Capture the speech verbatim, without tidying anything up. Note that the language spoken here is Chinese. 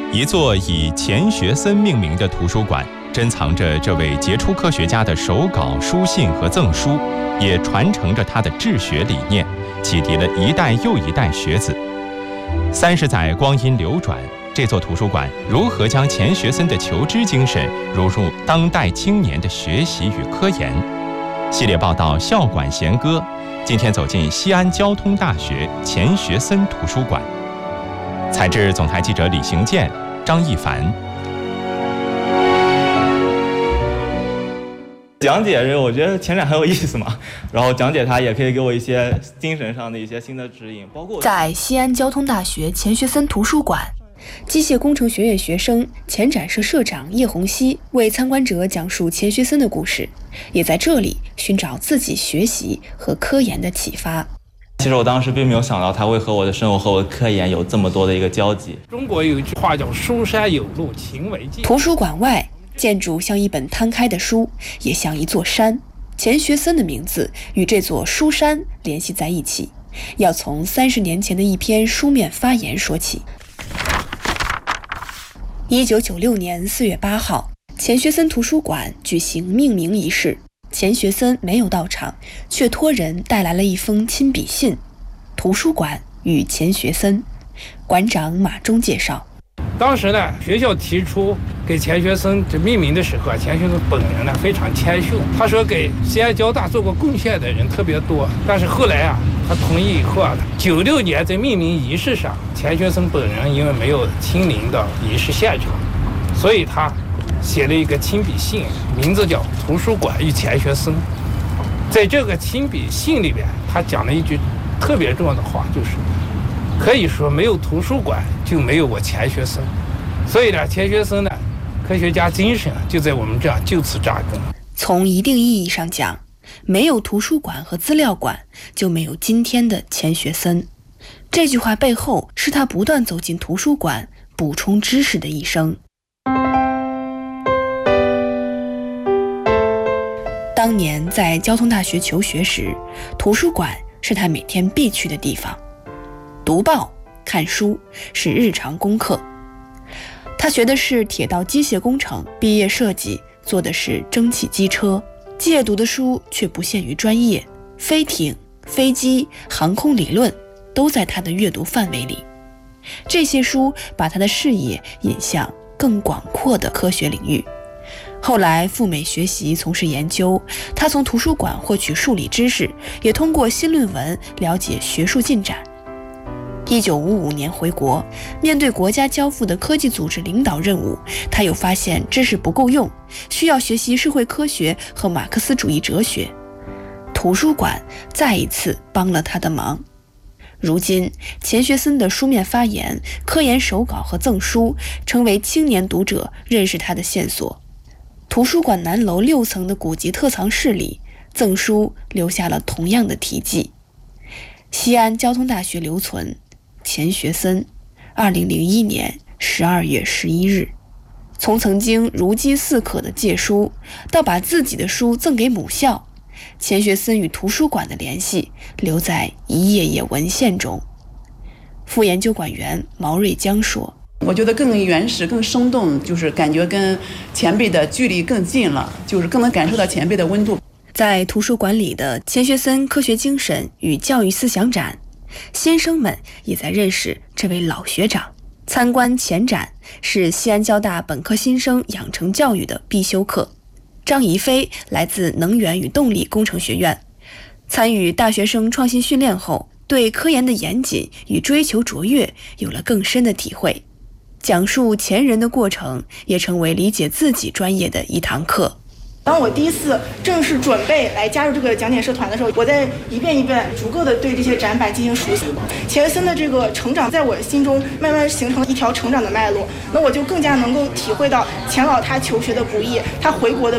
一座以钱学森命名的图书馆，珍藏着这位杰出科学家的手稿、书信和赠书，也传承着他的治学理念，启迪了一代又一代学子。三十载光阴流转，这座图书馆如何将钱学森的求知精神融入当代青年的学习与科研？系列报道《校馆弦歌》，今天走进西安交通大学钱学森图书馆。采制总台记者李行健、张一凡。 讲解这个，我觉得前展很有意思嘛，然后讲解它也可以给我一些精神上的一些新的指引，包括在西安交通大学钱学森图书馆，机械工程学院学生前展社社长叶红熙为参观者讲述钱学森的故事，也在这里寻找自己学习和科研的启发。 其实我当时并没有想到它会和我的生活和我的科研有这么多的一个交集。 中国有一句话叫书山有路勤为径。 图书馆外建筑像一本摊开的书，也像一座山。钱学森的名字与这座书山联系在一起，要从三十年前的一篇书面发言说起。一九九六年四月八号，钱学森图书馆举行命名仪式。钱学森没有到场，却托人带来了一封亲笔信。图书馆与钱学森，馆长马忠介绍。 当时呢，学校提出给钱学森这命名的时候啊，钱学森本人呢非常谦逊，他说给西安交大做过贡献的人特别多，但是后来啊，他同意以后啊，九六年在命名仪式上，钱学森本人因为没有亲临到仪式现场，所以他写了一个亲笔信，名字叫《图书馆与钱学森》。在这个亲笔信里边，他讲了一句特别重要的话，就是可以说没有图书馆就没有我钱学森。所以呢，钱学森呢，科学家精神就在我们这样就此扎根。 从一定意义上讲，没有图书馆和资料馆，就没有今天的钱学森。这句话背后是他不断走进图书馆补充知识的一生。当年在交通大学求学时，图书馆是他每天必去的地方。读报、看书是日常功课。他学的是铁道机械工程，毕业设计做的是蒸汽机车，借读的书却不限于专业，飞艇、飞机、航空理论都在他的阅读范围里。这些书把他的视野引向更广阔的科学领域。后来赴美学习从事研究，他从图书馆获取数理知识，也通过新论文了解学术进展。一九五五年回国，面对国家交付的科技组织领导任务，他又发现知识不够用，需要学习社会科学和马克思主义哲学。图书馆再一次帮了他的忙。如今，钱学森的书面发言、科研手稿和赠书成为青年读者认识他的线索。图书馆南楼六层的古籍特藏室里，赠书留下了同样的题记。西安交通大学留存，钱学森，二零零一年十二月十一日。从曾经如饥似渴的借书，到把自己的书赠给母校，钱学森与图书馆的联系留在一页页文献中。副研究馆员毛瑞江说， 我觉得更原始更生动，就是感觉跟前辈的距离更近了，就是更能感受到前辈的温度。 在图书馆里的钱学森科学精神与教育思想展，先生们也在认识这位老学长。参观前展是西安交大本科新生养成教育的必修课。张怡飞来自能源与动力工程学院，参与大学生创新训练后，对科研的严谨与追求卓越有了更深的体会。讲述前人的过程，也成为理解自己专业的一堂课。 当我第一次正式准备来加入这个讲解社团的时候，我在一遍一遍逐个的对这些展板进行熟悉。钱学森的这个成长在我心中慢慢形成一条成长的脉络，那我就更加能够体会到钱老他求学的不易，他回国的